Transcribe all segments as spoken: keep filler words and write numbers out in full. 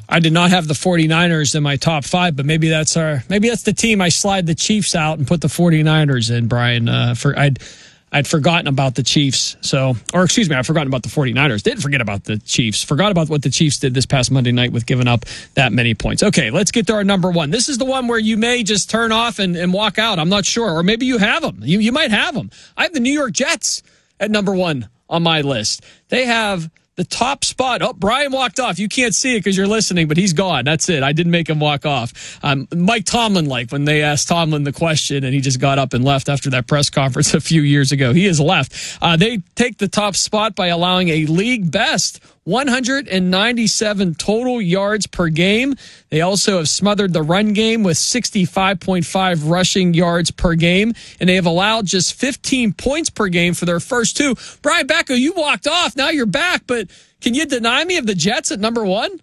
I did not have the 49ers in my top five, but maybe that's our maybe that's the team I slide the Chiefs out and put the 49ers in, Brian. Uh, for I'd I'd forgotten about the Chiefs. So, or excuse me, I'd forgotten about the 49ers. Didn't forget about the Chiefs. Forgot about what the Chiefs did this past Monday night with giving up that many points. Okay, let's get to our number one. This is the one where you may just turn off and, and walk out. I'm not sure. Or maybe you have them. You, you might have them. I have the New York Jets at number one on my list. They have the top spot. Oh, Brian walked off. You can't see it because you're listening, but he's gone. That's it. I didn't make him walk off. Um, Mike Tomlin, like when they asked Tomlin the question and he just got up and left after that press conference a few years ago. He has left. Uh, they take the top spot by allowing a league best one hundred ninety-seven total yards per game. They also have smothered the run game with sixty-five point five rushing yards per game, and they have allowed just fifteen points per game for their first two. Brian Becko, you walked off. Now you're back, but can you deny me of the Jets at number one?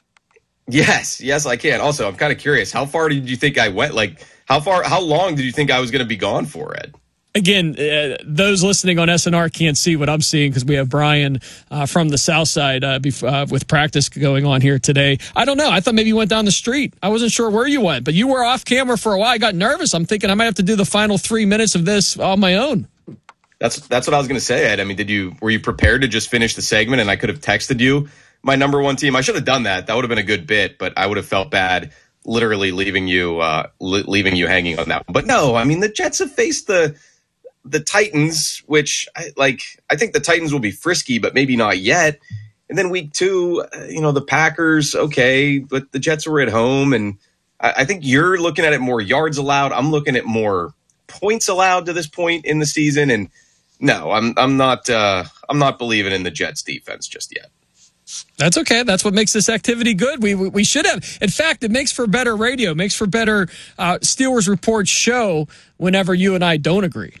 Yes, yes, I can. Also, I'm kind of curious. How far did you think I went? Like, how far, how long did you think I was going to be gone for, Ed? Again, uh, those listening on S N R can't see what I'm seeing because we have Brian uh, from the South Side uh, bef- uh, with practice going on here today. I don't know. I thought maybe you went down the street. I wasn't sure where you went, but you were off camera for a while. I got nervous. I'm thinking I might have to do the final three minutes of this on my own. That's that's what I was going to say, Ed. I mean, did you were you prepared to just finish the segment and I could have texted you my number one team? I should have done that. That would have been a good bit, but I would have felt bad literally leaving you uh, li- leaving you hanging on that one. But no, I mean, the Jets have faced the the Titans, which I, like I think the Titans will be frisky, but maybe not yet. And then week two, uh, you know, the Packers, okay, but the Jets were at home, and I, I think you're looking at it more yards allowed. I'm looking at more points allowed to this point in the season, and no, I'm I'm not uh, I'm not believing in the Jets defense just yet. That's okay. That's what makes this activity good. We we, we should have. In fact, it makes for better radio, makes for better uh, Steelers Report show whenever you and I don't agree.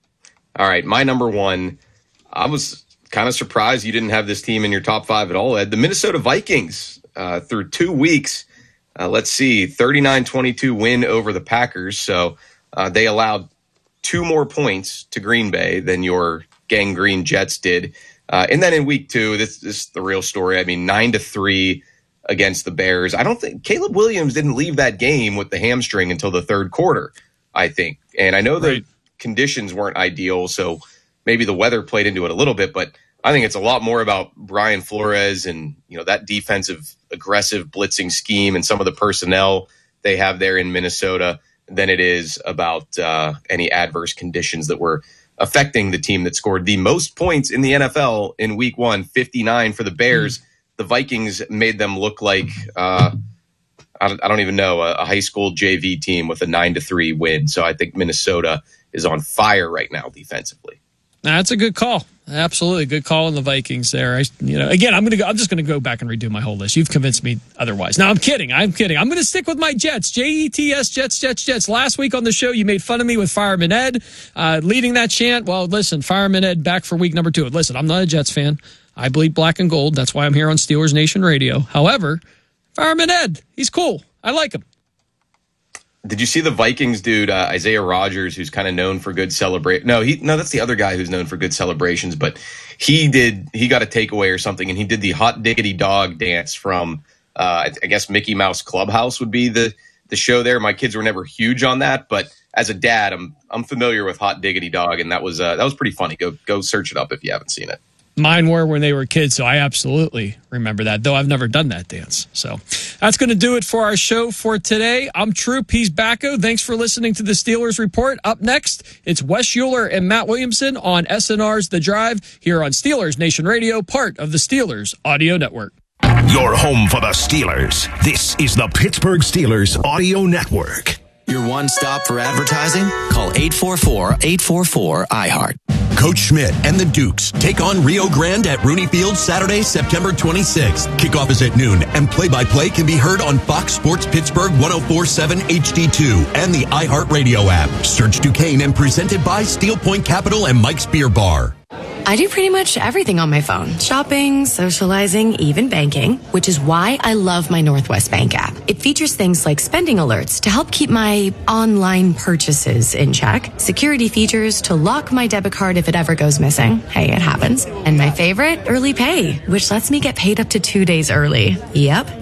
All right, my number one, I was kind of surprised you didn't have this team in your top five at all, Ed. The Minnesota Vikings, uh, through two weeks, uh, let's see, thirty-nine twenty-two win over the Packers. So uh, they allowed two more points to Green Bay than your gangrene Jets did. Uh, and then in week two, this, this is the real story. I mean, nine to three against the Bears. I don't think Caleb Williams didn't leave that game with the hamstring until the third quarter, I think. And I know the right. conditions weren't ideal, so maybe the weather played into it a little bit, but I think it's a lot more about Brian Flores and, you know, that defensive aggressive blitzing scheme and some of the personnel they have there in Minnesota than it is about uh, any adverse conditions that were affecting the team that scored the most points in the N F L in week one, fifty-nine for the Bears. Mm. The Vikings made them look like, uh, I, don't, I don't even know, a, a high school J V team with a nine to three win. So I think Minnesota is on fire right now defensively. That's a good call. Absolutely good call on the Vikings there. I, you know, again, I'm going to go, I'm just going to go back and redo my whole list. You've convinced me otherwise. No, I'm kidding. I'm kidding. I'm going to stick with my Jets. J E T S, Jets, Jets, Jets. Last week on the show, you made fun of me with Fireman Ed uh, leading that chant. Well, listen, Fireman Ed back for week number two. Listen, I'm not a Jets fan. I bleed black and gold. That's why I'm here on Steelers Nation Radio. However, Fireman Ed, he's cool. I like him. Did you see the Vikings dude, uh, Isaiah Rodgers, who's kind of known for good celebration? No, he no, that's the other guy who's known for good celebrations. But he did he got a takeaway or something, and he did the hot diggity dog dance from uh, I guess Mickey Mouse Clubhouse would be the the show there. My kids were never huge on that, but as a dad, I'm I'm familiar with hot diggity dog, and that was uh, that was pretty funny. Go go search it up if you haven't seen it. Mine were when they were kids, so I absolutely remember that, though I've never done that dance. So that's going to do it for our show for today. I'm Troop. He's Backo. Thanks for listening to the Steelers Report. Up next, it's Wes Euler and Matt Williamson on S N R's The Drive here on Steelers Nation Radio, part of the Steelers Audio Network. Your home for the Steelers. This is the Pittsburgh Steelers Audio Network. Your one-stop for advertising? Call eight four four, eight four four, I heart. Coach Schmidt and the Dukes take on Rio Grande at Rooney Field Saturday, September twenty-sixth. Kickoff is at noon, and play-by-play can be heard on Fox Sports Pittsburgh one oh four point seven H D two and the iHeartRadio app. Search Duquesne and presented by Steel Point Capital and Mike's Beer Bar. I do pretty much everything on my phone. Shopping, socializing, even banking, which is why I love my Northwest Bank app. It features things like spending alerts to help keep my online purchases in check, security features to lock my debit card if it ever goes missing. Hey, it happens. And my favorite, early pay, which lets me get paid up to two days early. Yep.